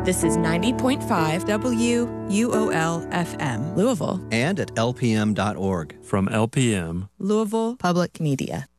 This is 90.5 WUOL FM, Louisville. And at lpm.org. From LPM, Louisville Public Media.